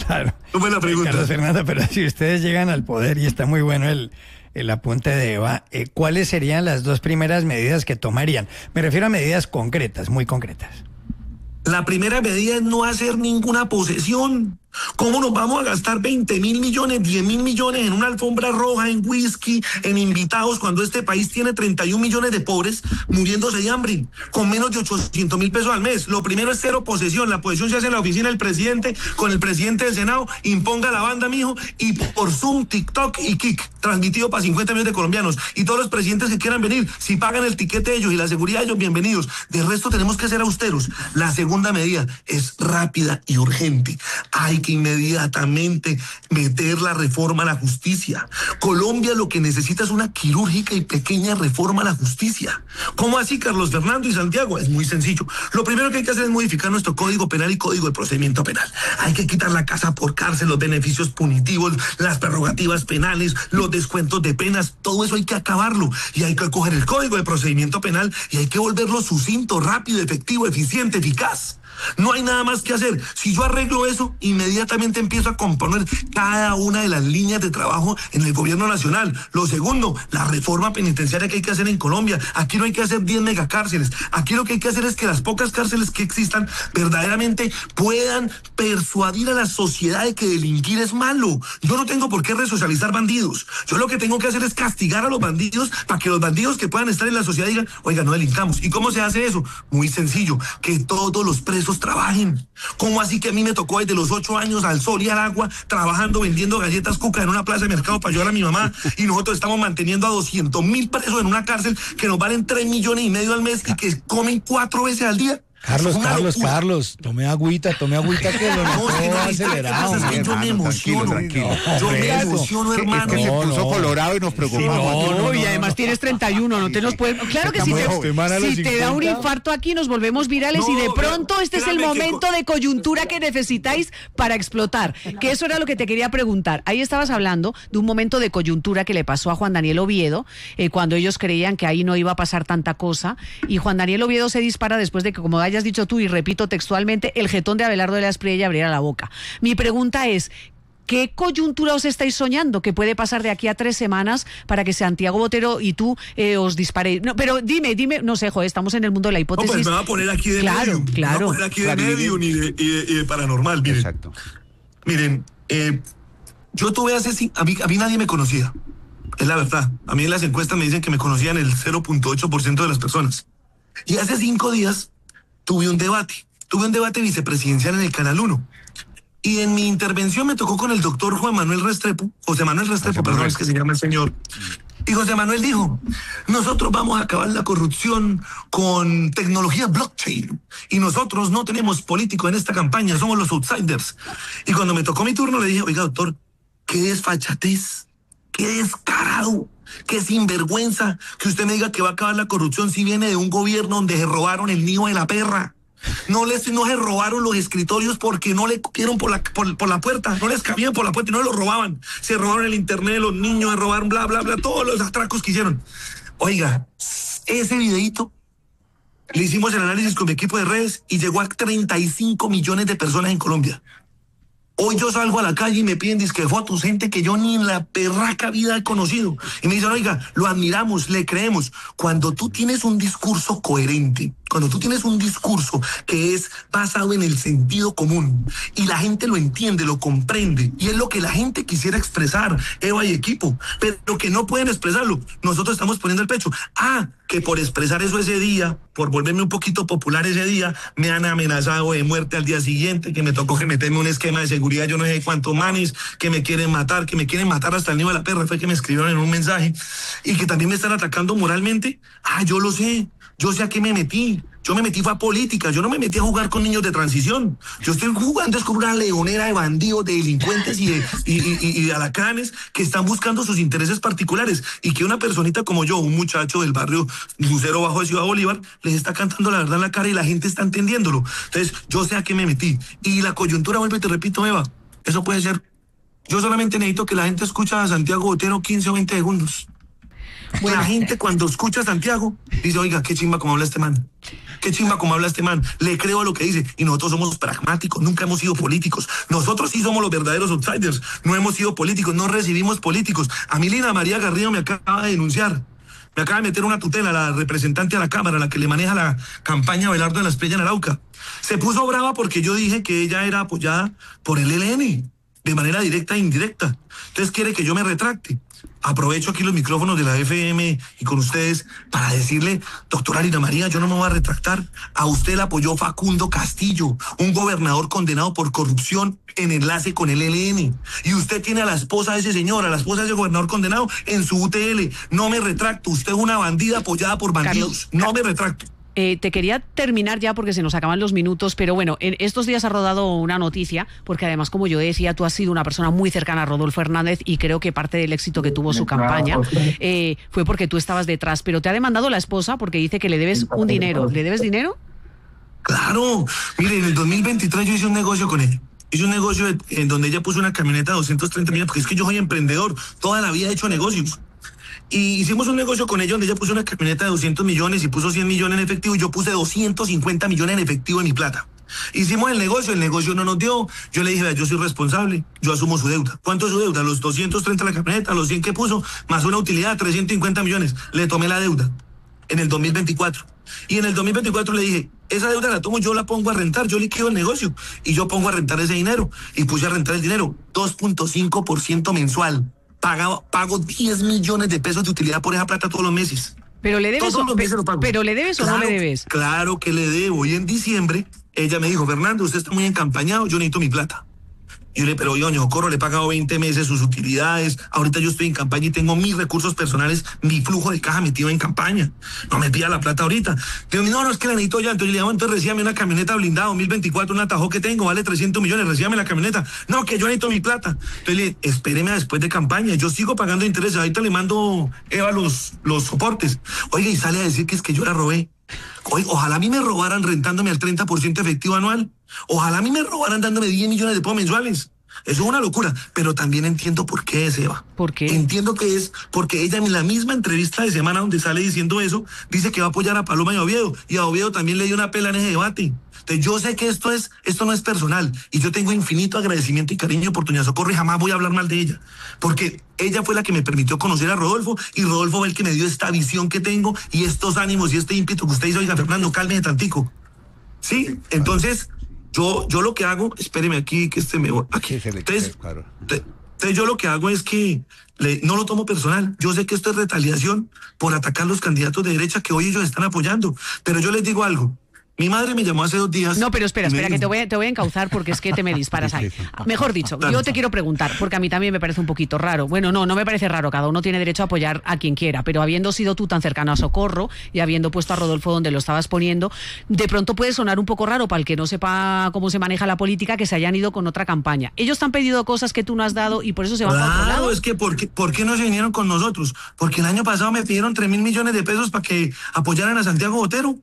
Claro. ¿Cómo es la pregunta? Carlos Fernando, pero si ustedes llegan al poder, y está muy bueno el apunte de Eva, ¿cuáles serían las 2 primeras medidas que tomarían? Me refiero a medidas concretas, muy concretas. La primera medida es no hacer ninguna posesión. ¿Cómo nos vamos a gastar 20.000 millones, 10.000 millones en una alfombra roja, en whisky, en invitados, cuando este país tiene 31 millones de pobres muriéndose de hambre, con menos de 800.000 pesos al mes? Lo primero es cero posesión. La posesión se hace en la oficina del presidente, con el presidente del Senado, imponga la banda, mijo, y por Zoom, TikTok y Kik, transmitido para 50 millones de colombianos. Y todos los presidentes que quieran venir, si pagan el tiquete de ellos y la seguridad de ellos, bienvenidos. De resto tenemos que ser austeros. La segunda medida es rápida y urgente. Hay que inmediatamente meter la reforma a la justicia. Colombia lo que necesita es una quirúrgica y pequeña reforma a la justicia. ¿Cómo así, Carlos Fernando y Santiago? Es muy sencillo. Lo primero que hay que hacer es modificar nuestro Código Penal y Código de Procedimiento Penal. Hay que quitar la casa por cárcel, los beneficios punitivos, las prerrogativas penales, los descuentos de penas. Todo eso hay que acabarlo. Y hay que coger el Código de Procedimiento Penal y hay que volverlo sucinto, rápido, efectivo, eficiente, eficaz. No hay nada más que hacer. Si yo arreglo eso, inmediatamente empiezo a componer cada una de las líneas de trabajo en el gobierno nacional. Lo segundo, la reforma penitenciaria que hay que hacer en Colombia. Aquí no hay que hacer 10 megacárceles. Aquí lo que hay que hacer es que las pocas cárceles que existan verdaderamente puedan persuadir a la sociedad de que delinquir es malo. Yo no tengo por qué resocializar bandidos. Yo lo que tengo que hacer es castigar a los bandidos para que los bandidos que puedan estar en la sociedad digan, oiga, no delincamos. ¿Y cómo se hace eso? Muy sencillo, que todos los presos trabajen. ¿Cómo así que a mí me tocó desde los 8 años al sol y al agua trabajando, vendiendo galletas Cuca en una plaza de mercado para ayudar a mi mamá, y nosotros estamos manteniendo a 200.000 presos en una cárcel que nos valen 3,5 millones al mes y que comen 4 veces al día? Carlos, tome agüita que lo noto acelerado. Yo me emociono, hermano. Es que se puso colorado y nos preocupa. Y además tienes 31, no te nos puedes... Claro que si te da un infarto aquí nos volvemos virales y de pronto este es el momento de coyuntura que necesitáis para explotar. Que eso era lo que te quería preguntar. Ahí estabas hablando de un momento de coyuntura que le pasó a Juan Daniel Oviedo, cuando ellos creían que ahí no iba a pasar tanta cosa, y Juan Daniel Oviedo se dispara después de que, como hayas dicho tú, y repito textualmente, el jetón de Abelardo de la Espriella abriera la boca. Mi pregunta es, ¿qué coyuntura os estáis soñando que puede pasar de aquí a 3 semanas para que Santiago Botero y tú os disparéis? No, pero dime, no sé, joder, estamos en el mundo de la hipótesis. No, pues me va a poner aquí de medio. Claro. Me va a poner aquí de medio y de paranormal. Miren. Exacto. Miren, yo tuve a mí nadie me conocía. Es la verdad. A mí en las encuestas me dicen que me conocían el 0.8% de las personas. Y hace 5 días tuve un debate vicepresidencial en el Canal 1. Y en mi intervención me tocó con el doctor José Manuel Restrepo, perdón, es que se llama el señor. Y José Manuel dijo, nosotros vamos a acabar la corrupción con tecnología blockchain. Y nosotros no tenemos políticos en esta campaña, somos los outsiders. Y cuando me tocó mi turno le dije, oiga, doctor, qué desfachatez, qué descarado, qué sinvergüenza que usted me diga que va a acabar la corrupción si viene de un gobierno donde se robaron el nido de la perra. No se robaron los escritorios porque no le cupieron por la puerta, no les cabían por la puerta y no lo robaban. Se robaron el internet de los niños, se robaron bla, bla, bla, todos los atracos que hicieron. Oiga, ese videíto le hicimos el análisis con mi equipo de redes y llegó a 35 millones de personas en Colombia. Hoy yo salgo a la calle y me piden disque fotos, gente que yo ni en la perraca vida he conocido. Y me dicen, oiga, lo admiramos, le creemos. Cuando tú tienes un discurso coherente, cuando tú tienes un discurso que es basado en el sentido común y la gente lo entiende, lo comprende, y es lo que la gente quisiera expresar, Eva y equipo, pero que no pueden expresarlo, nosotros estamos poniendo el pecho. Que por expresar eso ese día, por volverme un poquito popular ese día, me han amenazado de muerte al día siguiente, que me tocó que meterme un esquema de seguridad, yo no sé cuántos manes, que me quieren matar hasta el niño de la perra, fue que me escribieron en un mensaje, y que también me están atacando moralmente. Yo lo sé, yo sé a qué me metí. Yo me metí fue a política, yo no me metí a jugar con niños de transición. Yo estoy jugando es con una leonera de bandidos, de delincuentes y de alacranes que están buscando sus intereses particulares, y que una personita como yo, un muchacho del barrio Lucero Bajo de Ciudad Bolívar, les está cantando la verdad en la cara y la gente está entendiéndolo. Entonces, yo sé a qué me metí. Y la coyuntura, vuelve, te repito, Eva, eso puede ser. Yo solamente necesito que la gente escuche a Santiago Botero 15 o 20 segundos. Bueno. La gente cuando escucha a Santiago dice, oiga, qué chimba como habla este man. Qué chimba como habla este man. Le creo a lo que dice. Y nosotros somos pragmáticos, nunca hemos sido políticos. Nosotros sí somos los verdaderos outsiders. No hemos sido políticos, no recibimos políticos. A mí Lina María Garrido me acaba de denunciar. Me acaba de meter una tutela, la representante a la Cámara, la que le maneja la campaña Abelardo de la Espriella en Arauca. Se puso brava porque yo dije que ella era apoyada por el ELN, de manera directa e indirecta. Entonces quiere que yo me retracte. Aprovecho aquí los micrófonos de la FM y con ustedes para decirle, doctora Lina María, yo no me voy a retractar. A usted le apoyó Facundo Castillo, un gobernador condenado por corrupción en enlace con el ELN. Y usted tiene a la esposa de ese señor, a la esposa de ese gobernador condenado en su UTL. No me retracto. Usted es una bandida apoyada por bandidos. No me retracto. Te quería terminar ya porque se nos acaban los minutos, pero bueno, en estos días ha rodado una noticia, porque además, como yo decía, tú has sido una persona muy cercana a Rodolfo Hernández y creo que parte del éxito que tuvo su campaña fue porque tú estabas detrás, pero te ha demandado la esposa porque dice que le debes un dinero. ¿Le debes dinero? Claro, mire, en el 2023 yo hice un negocio con ella. Hice un negocio en donde ella puso una camioneta de 230 millones, porque es que yo soy emprendedor, toda la vida he hecho negocios. Y hicimos un negocio con ella donde ella puso una camioneta de 200 millones y puso 100 millones en efectivo y yo puse 250 millones en efectivo en mi plata. Hicimos el negocio no nos dio. Yo le dije, vea, yo soy responsable, yo asumo su deuda. ¿Cuánto es su deuda? Los 230 la camioneta, los 100 que puso, más una utilidad de 350 millones. Le tomé la deuda en el 2024. Y en el 2024 le dije, esa deuda la tomo, yo la pongo a rentar, yo liquido el negocio y yo pongo a rentar ese dinero. Y puse a rentar el dinero, 2.5% mensual. Pago 10 millones de pesos de utilidad por esa plata todos los meses. ¿Pero le debes, ¿pero le debes o no le debes? Claro que le debo. Y en diciembre ella me dijo, Fernando, usted está muy encampañado, yo necesito mi plata. Yo le, pero yo, Socorro, le he pagado 20 meses sus utilidades. Ahorita yo estoy en campaña y tengo mis recursos personales, mi flujo de caja metido en campaña. No me pida la plata ahorita. Digo, no, es que la necesito ya. Entonces le digo, entonces recíbame una camioneta blindada 2024, un Atajo que tengo, vale 300 millones, recíbame la camioneta. No, que yo necesito mi plata. Entonces le dije, espéreme a después de campaña. Yo sigo pagando intereses. Ahorita le mando, Eva, los soportes. Oiga, y sale a decir que es que yo la robé. Ojalá a mí me robaran rentándome al 30% efectivo anual. Ojalá a mí me robaran dándome 10 millones de pesos mensuales. Eso es una locura, pero también entiendo por qué es, Eva. ¿Por qué? Entiendo que es porque ella en la misma entrevista de semana donde sale diciendo eso, dice que va a apoyar a Paloma y a Oviedo. Y a Oviedo también le dio una pela en ese debate. Entonces yo sé que esto no es personal. Y yo tengo infinito agradecimiento y cariño por doña Socorro y jamás voy a hablar mal de ella. Porque ella fue la que me permitió conocer a Rodolfo y Rodolfo fue el que me dio esta visión que tengo y estos ánimos y este ímpetu que usted dice, oiga, Fernando, cálmese tantico. Sí, entonces... Yo lo que hago, espéreme aquí, que me voy aquí. Entonces yo lo que hago es que no lo tomo personal. Yo sé que esto es retaliación por atacar a los candidatos de derecha que hoy ellos están apoyando. Pero yo les digo algo. Mi madre me llamó hace 2 días. No, pero espera, que te voy a encauzar porque es que te me disparas ahí. Mejor dicho, yo te quiero preguntar, porque a mí también me parece un poquito raro. Bueno, no me parece raro, cada uno tiene derecho a apoyar a quien quiera, pero habiendo sido tú tan cercano a Socorro y habiendo puesto a Rodolfo donde lo estabas poniendo, de pronto puede sonar un poco raro para el que no sepa cómo se maneja la política que se hayan ido con otra campaña. Ellos te han pedido cosas que tú no has dado y por eso se van para otro lado. Claro, es que ¿por qué no se vinieron con nosotros? Porque el año pasado me pidieron 3.000 millones de pesos para que apoyaran a Santiago Botero.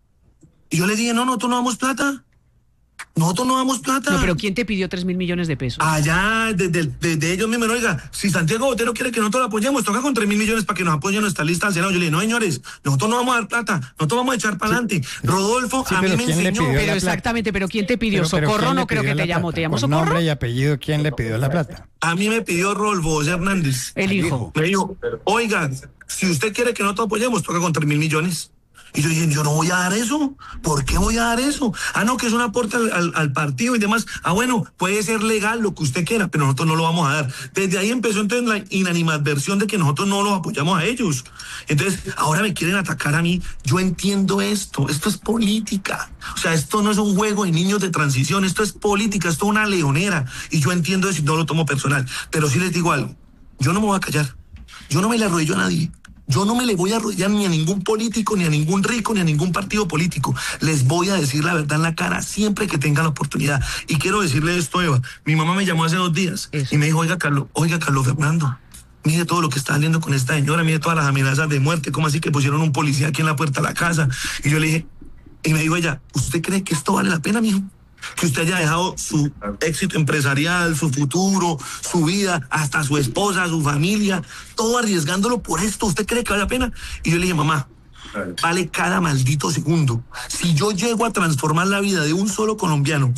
Y yo le dije, no, nosotros no damos plata. Nosotros no damos plata. No, pero ¿quién te pidió 3.000 millones de pesos? Allá, de ellos mismos. Oiga, si Santiago Botero quiere que nosotros lo apoyemos, toca con 3.000 millones para que nos apoye nuestra lista al Senado. Yo le dije, no, señores, nosotros no vamos a dar plata, nosotros vamos a echar para adelante. Rodolfo, a mí me enseñó. Pero exactamente, pero ¿quién te pidió? Socorro no creo que te llamó. ¿Te llamó Socorro? Nombre y apellido, ¿quién le pidió la plata? A mí me pidió Rodolfo Hernández. El hijo. Me dijo, oiga, si usted quiere que nosotros apoyemos, toca con 3.000 millones. Y yo dije, yo no voy a dar eso. ¿Por qué voy a dar eso? Ah, no, que es un aporte al partido y demás. Ah, bueno, puede ser legal lo que usted quiera, pero nosotros no lo vamos a dar. Desde ahí empezó entonces la inanimadversión de que nosotros no los apoyamos a ellos. Entonces, ahora me quieren atacar a mí. Yo entiendo esto es política. O sea, esto no es un juego de niños de transición, esto es política, esto es una leonera. Y yo entiendo eso y no lo tomo personal. Pero sí les digo algo, yo no me voy a callar. Yo no me le arrodillo a nadie. Yo no me le voy a arrodillar ni a ningún político, ni a ningún rico, ni a ningún partido político. Les voy a decir la verdad en la cara siempre que tenga la oportunidad. Y quiero decirle esto, Eva. Mi mamá me llamó hace 2 días y me dijo, oiga, Carlos Fernando, mire todo lo que está saliendo con esta señora, mire todas las amenazas de muerte, ¿cómo así que pusieron un policía aquí en la puerta de la casa? Y yo le dije, y me dijo ella, ¿usted cree que esto vale la pena, mijo? que usted haya dejado su éxito empresarial, su futuro, su vida, hasta su esposa, su familia, todo arriesgándolo por esto. ¿Usted cree que vale la pena? Y yo le dije, mamá, vale cada maldito segundo. Si yo llego a transformar la vida de un solo colombiano,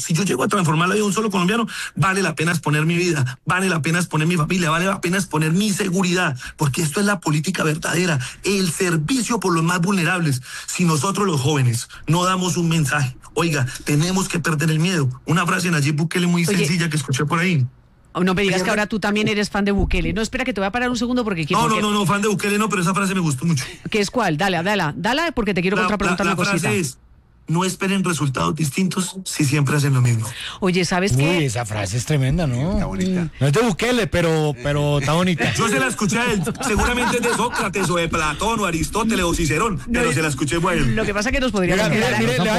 vale la pena exponer mi vida, vale la pena exponer mi familia, vale la pena exponer mi seguridad, porque esto es la política verdadera, el servicio por los más vulnerables. Si nosotros los jóvenes no damos un mensaje, oiga, tenemos que perder el miedo. Una frase de Nayib Bukele muy sencilla que escuché por ahí. No me digas que ahora tú también eres fan de Bukele. No, espera, que te voy a parar un segundo porque quiero... No, fan de Bukele no, pero esa frase me gustó mucho. ¿Qué es cuál? Dale, porque te quiero contrapreguntar una cosita. La frase es: no esperen resultados distintos si siempre hacen lo mismo. Oye, ¿sabes qué? Uy, esa frase es tremenda, ¿no? Está bonita. No es de Bukele, pero está bonita. Yo se la escuché a él. Seguramente es de Sócrates o de Platón o Aristóteles o Cicerón, pero se la escuché a él. Lo que pasa es que nos podríamos quedar... Mire, le voy a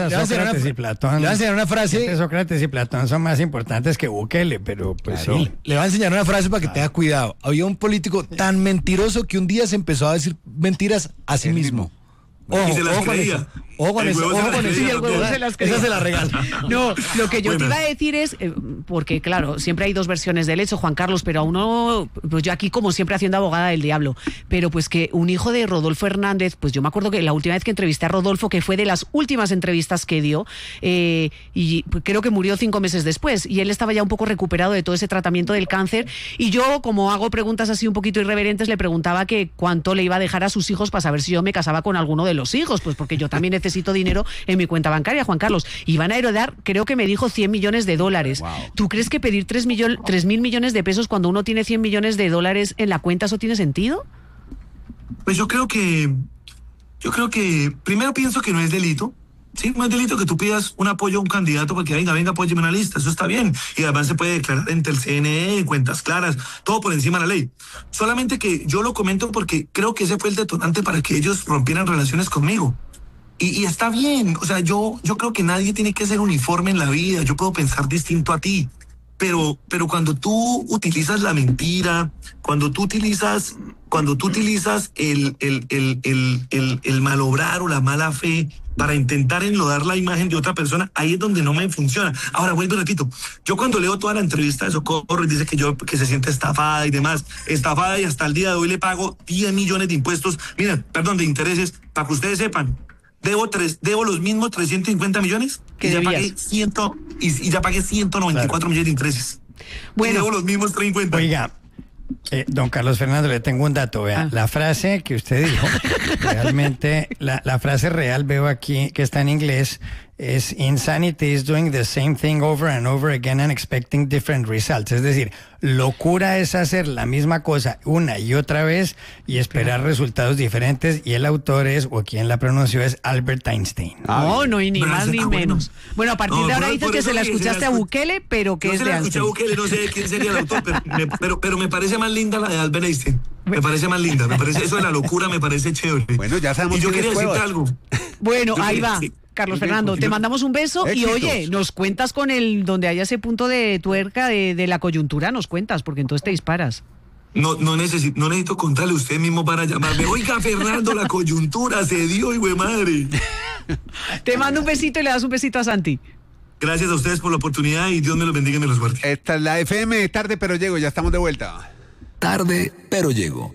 enseñar una frase. Sócrates y Platón son más importantes que Bukele, pero pues claro, sí. Le voy a enseñar una frase para que tenga cuidado. Había un político tan mentiroso que un día se empezó a decir mentiras a sí mismo. Y se las creía. Ojo con eso. Sí, el huevo se las creía. Esa se la regala. No, lo que yo te iba a decir es, porque claro, siempre hay dos versiones del hecho, Juan Carlos, pero a uno, pues yo aquí como siempre haciendo abogada del diablo, pero pues que un hijo de Rodolfo Hernández, pues yo me acuerdo que la última vez que entrevisté a Rodolfo, que fue de las últimas entrevistas que dio, y creo que murió 5 meses después, y él estaba ya un poco recuperado de todo ese tratamiento del cáncer, y yo, como hago preguntas así un poquito irreverentes, le preguntaba que cuánto le iba a dejar a sus hijos para saber si yo me casaba con alguno de los hijos, pues porque yo también necesito dinero en mi cuenta bancaria, Juan Carlos, y van a heredar, creo que me dijo $100 millones. Wow. ¿Tú crees que pedir 3.000 millones de pesos cuando uno tiene $100 millones en la cuenta, eso tiene sentido? Pues yo creo que primero pienso que no es delito. Sí, no es delito que tú pidas un apoyo a un candidato porque venga, apóyeme una lista, eso está bien. Y además se puede declarar ante el CNE, cuentas claras, todo por encima de la ley. Solamente que yo lo comento porque creo que ese fue el detonante para que ellos rompieran relaciones conmigo. Y está bien, o sea, yo creo que nadie tiene que ser uniforme en la vida, yo puedo pensar distinto a ti, pero cuando tú utilizas la mentira, cuando tú utilizas el malobrar o la mala fe para intentar enlodar la imagen de otra persona, ahí es donde no me funciona. Ahora, vuelvo y repito, yo cuando leo toda la entrevista de Socorro y dice que se siente estafada y demás, estafada, y hasta el día de hoy le pago 10 millones de impuestos, de intereses, para que ustedes sepan. Debo los mismos 350 millones que ya pagué 194 millones de intereses. Bueno, y debo los mismos 350. Oiga, don Carlos Fernando, le tengo un dato. Vea, la frase que usted dijo, realmente, la frase real veo aquí que está en inglés, es insanity is doing the same thing over and over again and expecting different results. Es decir, locura es hacer la misma cosa una y otra vez y esperar resultados diferentes, y el autor o quien la pronunció es Albert Einstein. No, y ni más ni menos. Bueno, a partir de ahora dices que se la escuchaste a Bukele, pero que es de Einstein. Yo se la escuché a Bukele, no sé quién sería el autor, pero me parece más linda la de Albert Einstein. Me parece más linda, eso de la locura me parece chévere. Bueno, ya sabemos. Y yo quería decirte algo. Bueno, ahí va. Sí. Carlos Fernando, te mandamos un beso. Éxitos. Y oye, nos cuentas donde haya ese punto de tuerca de la coyuntura, nos cuentas, porque entonces te disparas. No necesito contarle, usted mismo para llamarme. Oiga, Fernando, la coyuntura se dio, hijo de madre. Te mando un besito y le das un besito a Santi. Gracias a ustedes por la oportunidad y Dios me los bendiga y me los guarde. Esta es la FM, tarde pero llego, ya estamos de vuelta. Tarde pero llego.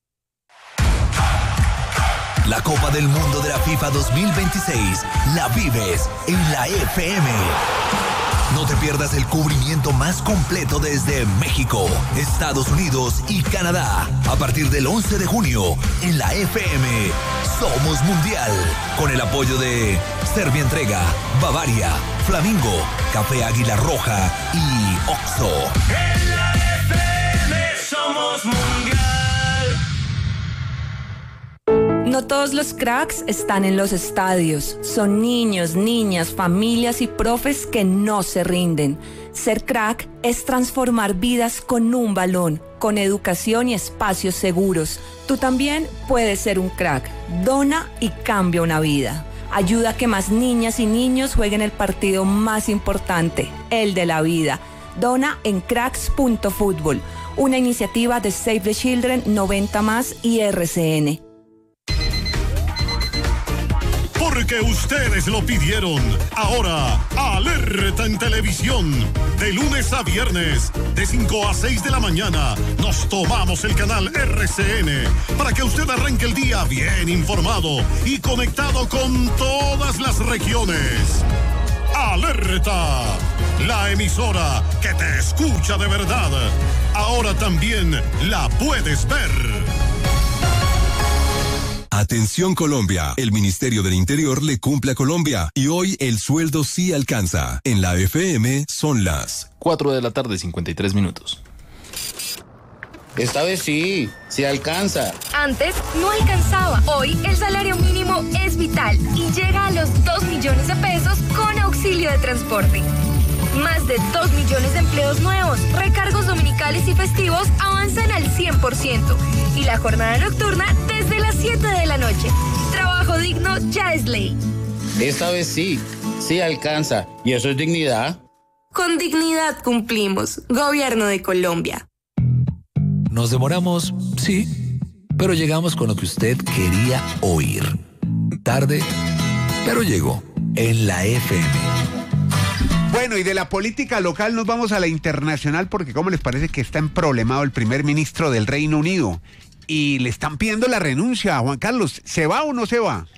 La Copa del Mundo de la FIFA 2026 la vives en la FM. No te pierdas el cubrimiento más completo desde México, Estados Unidos y Canadá. A partir del 11 de junio, en la FM, Somos Mundial. Con el apoyo de Servientrega, Bavaria, Flamingo, Café Águila Roja y Oxxo. En la FM somos Mundial. No todos los cracks están en los estadios. Son niños, niñas, familias y profes que no se rinden. Ser crack es transformar vidas con un balón, con educación y espacios seguros. Tú también puedes ser un crack. Dona y cambia una vida. Ayuda a que más niñas y niños jueguen el partido más importante, el de la vida. Dona en cracks.fútbol, una iniciativa de Save the Children, 90+ y RCN. Por porque ustedes lo pidieron. Ahora, Alerta en Televisión. De lunes a viernes, de 5 a 6 de la mañana, nos tomamos el canal RCN para que usted arranque el día bien informado y conectado con todas las regiones. Alerta, la emisora que te escucha de verdad. Ahora también la puedes ver. Atención Colombia, el Ministerio del Interior le cumple a Colombia y hoy el sueldo sí alcanza. En la FM son las 4:53 p.m. Esta vez sí alcanza. Antes no alcanzaba. Hoy el salario mínimo es vital y llega a los 2 millones de pesos con auxilio de transporte. Más de 2 millones de empleos nuevos, recargos dominicales y festivos avanzan al 100% y la jornada nocturna desde las 7 de la noche. Trabajo digno ya es ley. Esta vez sí alcanza. ¿Y eso es dignidad? Con dignidad cumplimos. Gobierno de Colombia. Nos demoramos, sí, pero llegamos con lo que usted quería oír. Tarde, pero llegó en la FM. Bueno, y de la política local nos vamos a la internacional porque ¿cómo les parece que está emproblemado el primer ministro del Reino Unido? Y le están pidiendo la renuncia a Juan Carlos. ¿Se va o no se va?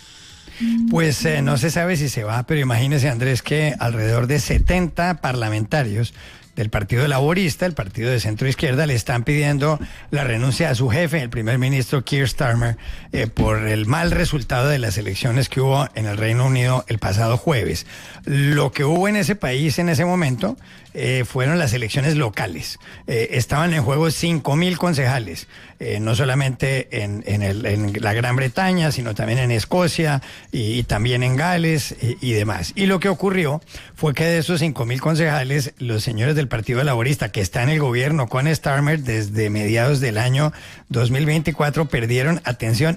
Pues no se sabe si se va, pero imagínese, Andrés, que alrededor de 70 parlamentarios del Partido Laborista, el partido de centro izquierda, le están pidiendo la renuncia a su jefe, el primer ministro Keir Starmer, por el mal resultado de las elecciones que hubo en el Reino Unido el pasado jueves. Lo que hubo en ese país en ese momento fueron las elecciones locales. Estaban en juego 5.000 concejales, no solamente en la Gran Bretaña, sino también en Escocia y también en Gales y demás. Y lo que ocurrió fue que de esos 5.000 concejales, los señores del Partido Laborista, que está en el gobierno con Starmer desde mediados del año 2024, perdieron, atención,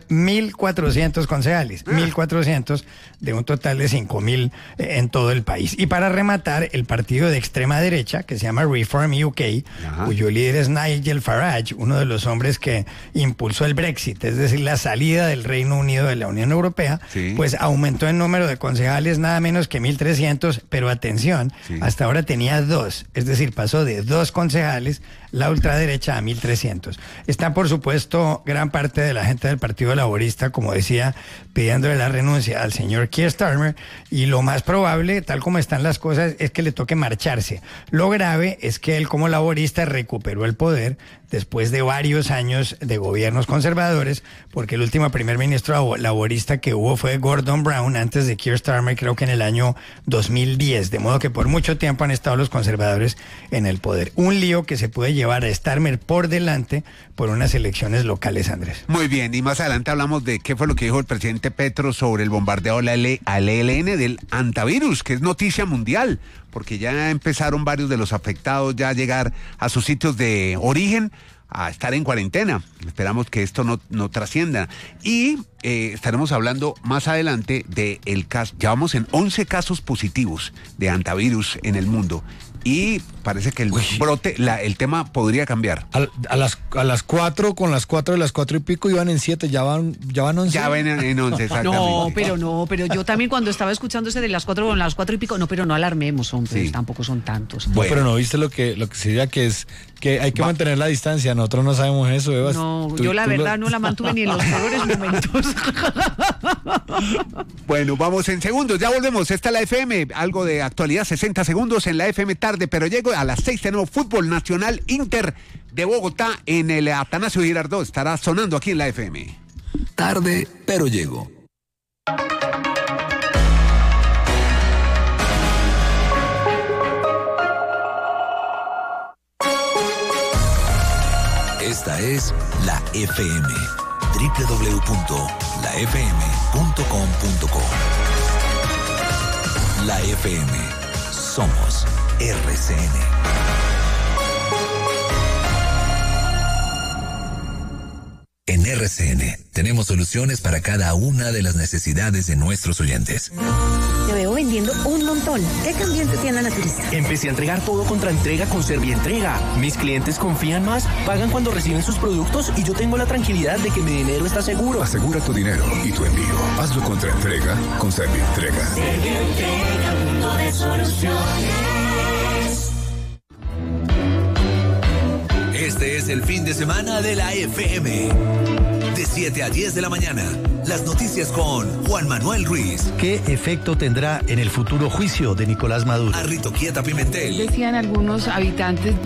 1.400 concejales, 1.400 de un total de 5.000 en todo el país. Y para rematar, el partido de extrema derecha, que se llama Reform UK, cuyo líder es Nigel Farage, uno de los hombres que impulsó el Brexit, es decir, la salida del Reino Unido de la Unión Europea, pues aumentó el número de concejales nada menos que 1.300, pero atención, hasta ahora tenía 2, es decir, pasó de 2 concejales, la ultraderecha, a 1.300. Está, por supuesto, gran parte de la gente del Partido Laborista, como decía, pidiéndole la renuncia al señor Keir Starmer, y lo más probable, tal como están las cosas, es que le toque marcharse. Lo grave es que él, como laborista, recuperó el poder después de varios años de gobiernos conservadores, porque el último primer ministro laborista que hubo fue Gordon Brown, antes de Keir Starmer, creo que en el año 2010, de modo que por mucho tiempo han estado los conservadores en el poder. Un lío que se puede llevar a Starmer por delante por unas elecciones locales, Andrés. Muy bien, y más adelante hablamos de qué fue lo que dijo el presidente Petro sobre el bombardeo al ELN del antivirus, que es noticia mundial, porque ya empezaron varios de los afectados ya a llegar a sus sitios de origen, a estar en cuarentena. Esperamos que esto no trascienda. Y estaremos hablando más adelante del caso. Ya vamos en 11 casos positivos de antivirus en el mundo. Y parece que el brote, el tema podría cambiar. A las 4, con las 4 de las 4 y pico iban en 7, ya van 11. Ya van en 11, exactamente. pero yo también cuando estaba escuchando ese de las 4 con las 4 y pico, pero no alarmemos, hombre, tampoco son tantos. Bueno. Pero no viste lo que sería que es que hay que mantener la distancia. Nosotros no sabemos eso, Eva. No, yo la verdad no la mantuve ni en los peores momentos. Bueno, vamos en segundos, ya volvemos. Esta es la FM, algo de actualidad, 60 segundos en la FM tarde, pero llego a las 6 de nuevo. Fútbol Nacional Inter de Bogotá en el Atanasio Girardot. Estará sonando aquí en la FM. Tarde, pero llego. Esta es la FM. www.lafm.com.co. La FM. Somos RCN. En En RCN tenemos soluciones para cada una de las necesidades de nuestros oyentes. Te veo vendiendo un montón. ¿Qué cambiante tiene la naturista? Empecé a entregar todo contra entrega con Servientrega. Mis clientes confían más, pagan cuando reciben sus productos y yo tengo la tranquilidad de que mi dinero está seguro. Asegura tu dinero y tu envío. Hazlo contra entrega con Servientrega. Servientrega, mundo de soluciones. Este es el fin de semana de la FM. De 7 a 10 de la mañana, las noticias con Juan Manuel Ruiz. ¿Qué efecto tendrá en el futuro juicio de Nicolás Maduro? Arrito Quieta Pimentel. Decían algunos habitantes